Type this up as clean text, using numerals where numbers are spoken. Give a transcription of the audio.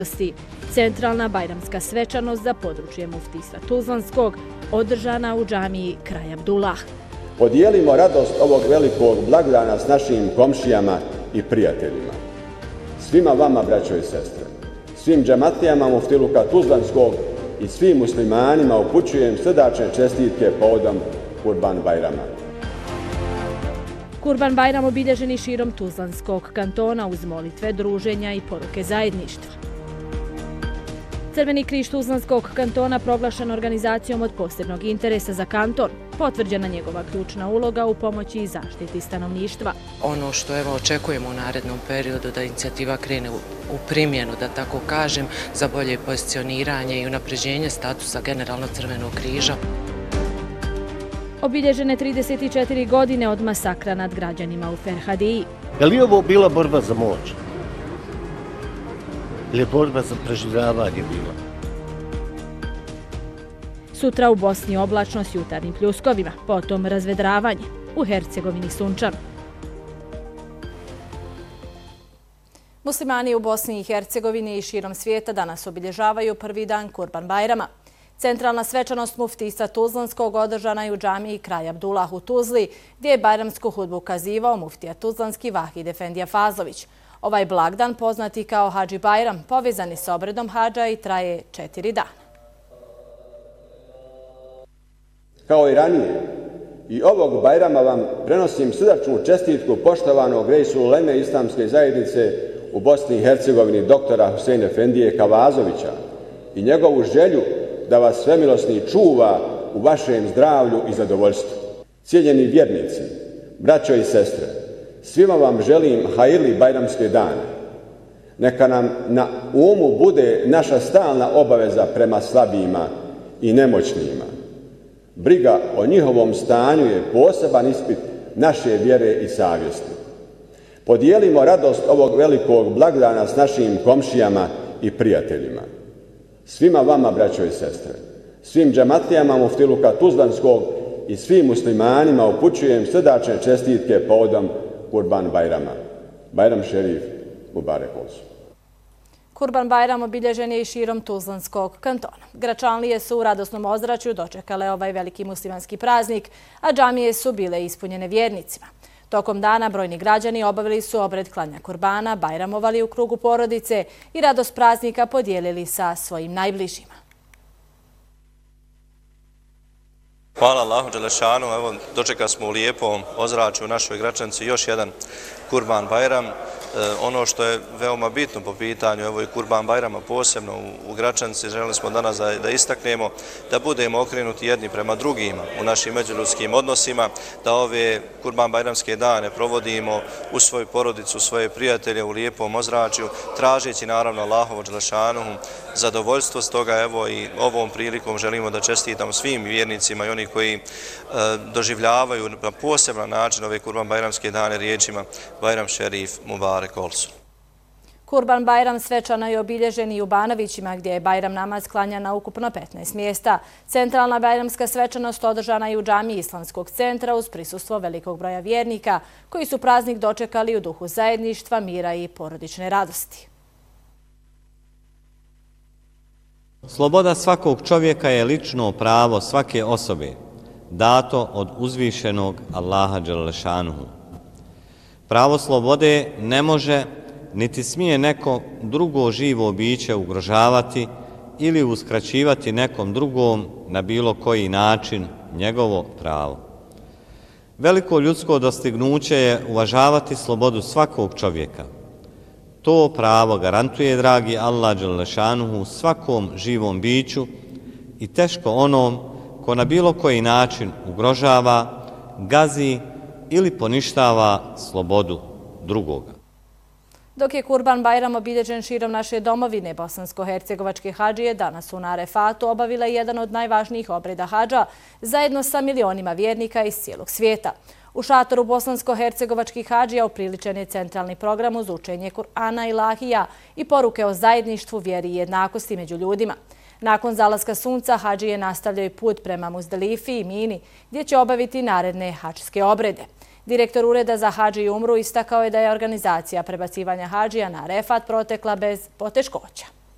Centralna bajramska svečanost za područje muftijstva Tuzlanskog održana u džamiji Kralj Abdullah. Podijelimo radost ovog velikog blagdana s našim komšijama i prijateljima. Svima vama, braćo i sestre, svim džamatlijama muftiluka Tuzlanskog i svim muslimanima upućujem srdačne čestitke povodom Kurban Bajrama. Kurban Bajram obilježeni širom Tuzlanskog kantona uz molitve, druženja i poruke zajedništva. Crveni križ Tuzlanskog kantona proglašen organizacijom od posebnog interesa za kanton, potvrđena njegova ključna uloga u pomoći i zaštiti stanovništva. Ono što očekujemo u narednom periodu da inicijativa krene u primjenu, da tako kažem, za bolje pozicioniranje i unapređenje statusa generalno Crvenog križa. Obilježene 34 godine od masakra nad građanima u Ferhadiji. Je li ovo bila borba za moć? Ili je borba za preživljavanje bila? Sutra u Bosni oblačno s jutarnjim pljuskovima, potom razvedravanje, u Hercegovini sunčano. Muslimani u Bosni i Hercegovini i širom svijeta danas obilježavaju prvi dan Kurban Bajrama. Centralna svečanost muftijstva Tuzlanskog održana je u džamiji Kralj Abdullah u Tuzli, gdje je bajramsku hudbu kazivao muftija Tuzlanski Vahid Efendija Fazlović. Ovaj blagdan, poznati kao Hadži Bajram, povezan je s obredom hadža i traje 4 dana. Kao i ranije, i ovog Bajrama vam prenosim srdačnu čestitku poštovanog reisu uleme islamske zajednice u Bosni i Hercegovini doktora Huseina Efendije Kavazovića i njegovu želju da vas svemilosni čuva u vašem zdravlju i zadovoljstvu. Cijenjeni vjernici, braćo i sestre, svima vam želim hajirli bajramske dane. Neka nam na umu bude naša stalna obaveza prema slabijima i nemoćnima. Briga o njihovom stanju je poseban ispit naše vjere i savjesti. Podijelimo radost ovog velikog blagdana s našim komšijama i prijateljima. Svima vama, braćo i sestre, svim džamatlijama muftiluka Tuzlanskog i svim muslimanima upućujem srdačne čestitke povodom Kurban Bajrama. Bajram šerif, mubarek olsun. Kurban Bajram obilježen je i širom Tuzlanskog kantona. Gračanlije su u radosnom ozračju dočekale ovaj veliki muslimanski praznik, a džamije su bile ispunjene vjernicima. Tokom dana brojni građani obavili su obred klanja kurbana, bajramovali u krugu porodice i radost praznika podijelili sa svojim najbližima. Hvala Allahu dželešanu, evo dočekali smo u lijepom ozračju u našoj Gračanci još jedan Kurban Bajram. Ono što je veoma bitno po pitanju evo i Kurban Bajrama posebno u Gračanci, želeli smo danas da istaknemo da budemo okrenuti jedni prema drugima u našim međuljudskim odnosima, da ove Kurban Bajramske dane provodimo u svoju porodicu, u svoje prijatelje u lijepom ozračju, tražeći naravno Allahovu dželešanu zadovoljstvo. Stoga evo i ovom prilikom želimo da čestitamo svim vjernicima i oni koji doživljavaju na poseban način ove Kurban Bajramske dane riječima Bajram šerif, mubarek olsun. Kurban Bajram svečano je obilježen i u Banovićima, gdje je Bajram namaz klanjan na ukupno 15 mjesta. Centralna bajramska svečanost održana je u džamiji Islamskog centra uz prisustvo velikog broja vjernika, koji su praznik dočekali u duhu zajedništva, mira i porodične radosti. Sloboda svakog čovjeka je lično pravo svake osobe, dato od uzvišenog Allaha dželešanuhu. Pravo slobode ne može niti smije neko drugo živo biće ugrožavati ili uskraćivati nekom drugom na bilo koji način njegovo pravo. Veliko ljudsko dostignuće je uvažavati slobodu svakog čovjeka. To pravo garantuje, dragi Allah dželešanuhu, svakom živom biću i teško onom ko na bilo koji način ugrožava, gazi ili poništava slobodu drugoga. Dok je Kurban Bajram obilježen širom naše domovine, bosansko-hercegovačke hadžije danas u Arefatu obavila jedan od najvažnijih obreda hadža zajedno sa milionima vjernika iz cijelog svijeta. U šatoru bosansko-hercegovačkih hadžija upriličen je centralni program uz učenje Kur'ana i Lahija i poruke o zajedništvu, vjeri i jednakosti među ljudima. Nakon zalaska sunca, hadžije nastavljaju put prema Muzdelifi i Mini, gdje će obaviti naredne hadžske obrede. Direktor Ureda za hadži i umru istakao je da je organizacija prebacivanja hadžija na Arefat protekla bez poteškoća.